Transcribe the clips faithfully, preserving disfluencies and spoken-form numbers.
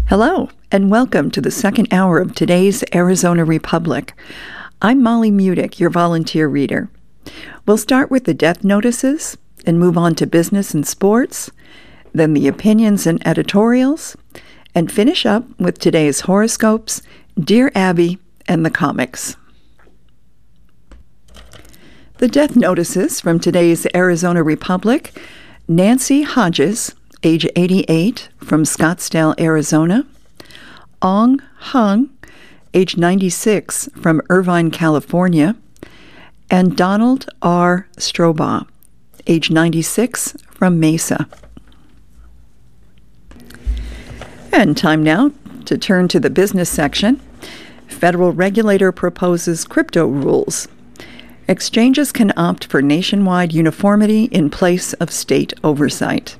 Hello, and welcome to the second hour of today's Arizona Republic. I'm Molly Mudick, your volunteer reader. We'll start with the death notices and move on to business and sports, then the opinions and editorials, and finish up with today's horoscopes, Dear Abby, and the comics. The death notices from today's Arizona Republic: Nancy Hodges, age eighty-eight, from Scottsdale, Arizona; Ong Hung, age ninety-six, from Irvine, California; and Donald R. Strobaugh, age ninety-six, from Mesa. And time now to turn to the business section. Federal regulator proposes crypto rules. Exchanges can opt for nationwide uniformity in place of state oversight.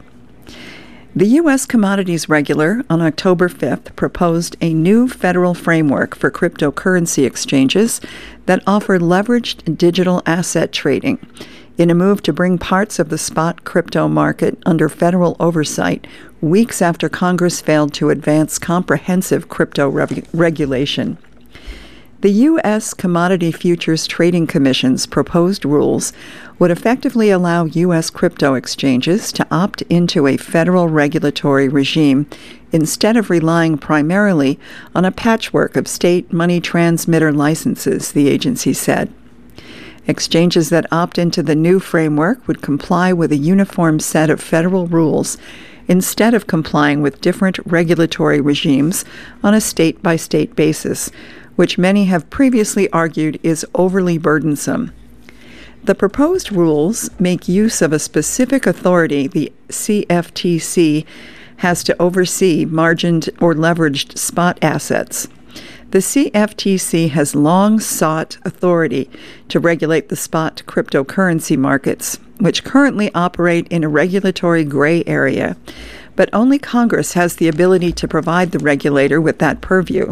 The U S Commodities Regulator on October fifth proposed a new federal framework for cryptocurrency exchanges that offer leveraged digital asset trading in a move to bring parts of the spot crypto market under federal oversight weeks after Congress failed to advance comprehensive crypto re- regulation. The U S Commodity Futures Trading Commission's proposed rules would effectively allow U S crypto exchanges to opt into a federal regulatory regime instead of relying primarily on a patchwork of state money transmitter licenses, the agency said. Exchanges that opt into the new framework would comply with a uniform set of federal rules instead of complying with different regulatory regimes on a state-by-state basis, which many have previously argued is overly burdensome. The proposed rules make use of a specific authority the C F T C has to oversee margined or leveraged spot assets. The C F T C has long sought authority to regulate the spot cryptocurrency markets, which currently operate in a regulatory gray area, but only Congress has the ability to provide the regulator with that purview.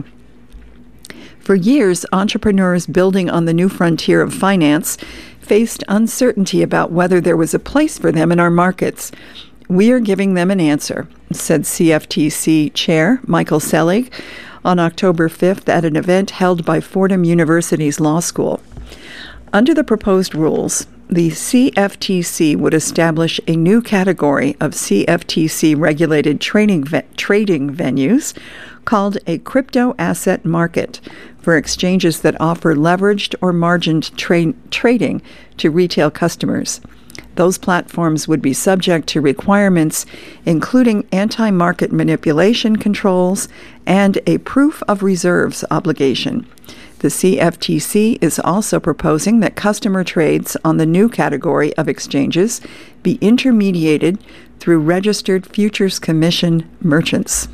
For years, entrepreneurs building on the new frontier of finance faced uncertainty about whether there was a place for them in our markets. We are giving them an answer, said C F T C Chair Michael Selig on October fifth at an event held by Fordham University's law school. Under the proposed rules, the C F T C would establish a new category of C F T C-regulated trading, ve- trading venues called a crypto asset market for exchanges that offer leveraged or margined tra- trading to retail customers. Those platforms would be subject to requirements including anti-market manipulation controls and a proof of reserves obligation. The C F T C is also proposing that customer trades on the new category of exchanges be intermediated through registered Futures Commission merchants.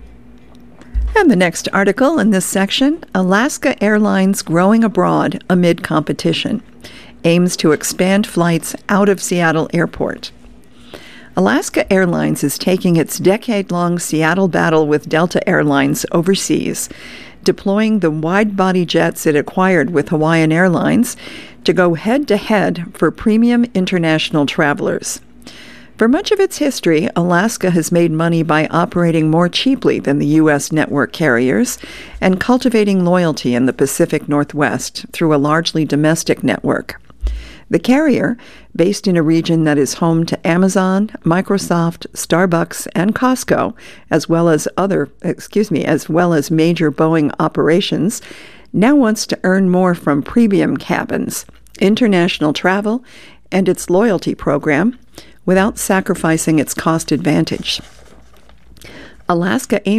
And the next article in this section: Alaska Airlines growing abroad amid competition, aims to expand flights out of Seattle Airport. Alaska Airlines is taking its decade-long Seattle battle with Delta Airlines overseas, deploying the wide-body jets it acquired with Hawaiian Airlines to go head-to-head for premium international travelers. For much of its history, Alaska has made money by operating more cheaply than the U S network carriers and cultivating loyalty in the Pacific Northwest through a largely domestic network. The carrier, based in a region that is home to Amazon, Microsoft, Starbucks, and Costco, as well as other, excuse me, as well as major Boeing operations, now wants to earn more from premium cabins, international travel, and its loyalty program without sacrificing its cost advantage. Alaska aims